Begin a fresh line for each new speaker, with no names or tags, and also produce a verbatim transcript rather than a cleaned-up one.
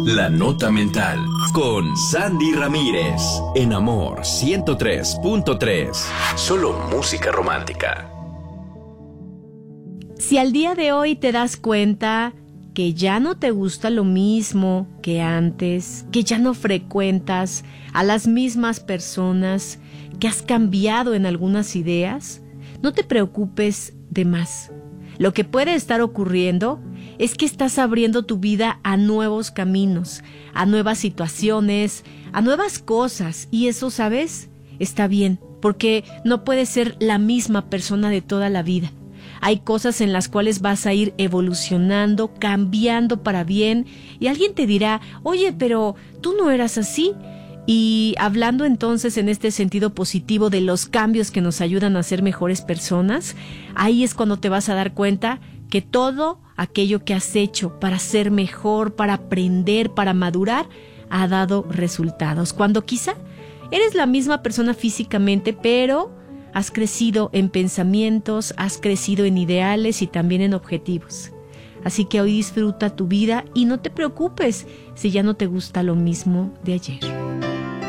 La Nota Mental con Sandy Ramírez en Amor ciento tres punto tres. Solo música romántica.
Si al día de hoy te das cuenta que ya no te gusta lo mismo que antes, que ya no frecuentas a las mismas personas, que has cambiado en algunas ideas, no te preocupes de más. Lo que puede estar ocurriendo es que estás abriendo tu vida a nuevos caminos, a nuevas situaciones, a nuevas cosas, y eso, ¿sabes? Está bien, porque no puedes ser la misma persona de toda la vida. Hay cosas en las cuales vas a ir evolucionando, cambiando para bien, y alguien te dirá, oye, pero tú no eras así. Y hablando entonces en este sentido positivo de los cambios que nos ayudan a ser mejores personas, ahí es cuando te vas a dar cuenta que todo aquello que has hecho para ser mejor, para aprender, para madurar, ha dado resultados. Cuando quizá eres la misma persona físicamente, pero has crecido en pensamientos, has crecido en ideales y también en objetivos. Así que hoy disfruta tu vida y no te preocupes si ya no te gusta lo mismo de ayer.